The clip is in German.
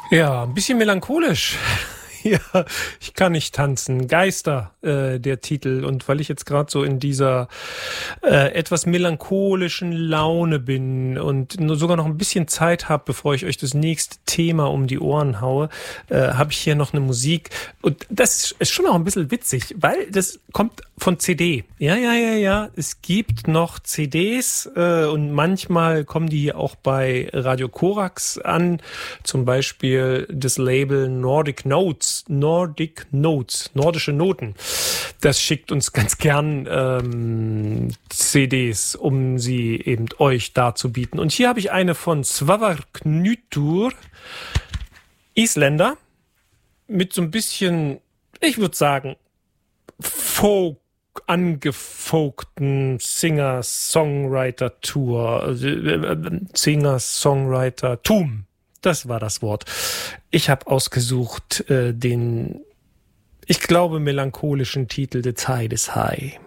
Ja, ein bisschen melancholisch. Ja, ich kann nicht tanzen. Geister, der Titel. Und weil ich jetzt gerade so in dieser etwas melancholischen Laune bin und nur sogar noch ein bisschen Zeit habe, bevor ich euch das nächste Thema um die Ohren haue, habe ich hier noch eine Musik. Und das ist schon auch ein bisschen witzig, weil das kommt von CD. Ja. Es gibt noch CDs und manchmal kommen die hier auch bei Radio Korax an. Zum Beispiel das Label Nordic Notes, nordische Noten. Das schickt uns ganz gern CDs, um sie eben euch darzubieten. Und hier habe ich eine von Svavar Knütur, Isländer, mit so ein bisschen, ich würde sagen, Folk, angefolkten Singer-Songwriter-Tour, Singer-Songwriter-Tum. Das war das Wort. Ich habe ausgesucht den, ich glaube, melancholischen Titel The Tide is High.